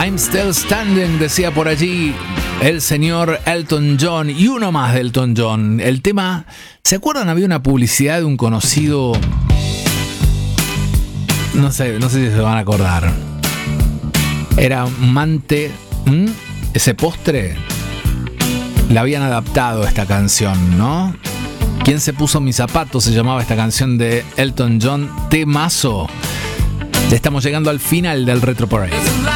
I'm Still Standing, decía por allí el señor Elton John, y uno más de Elton John. El tema, ¿se acuerdan? Había una publicidad de un conocido, no sé si se van a acordar. Era Mante, ese postre. Le habían adaptado esta canción, ¿no? ¿Quién se puso mis zapatos? Se llamaba esta canción de Elton John, temazo. Ya estamos llegando al final del Retro Parade.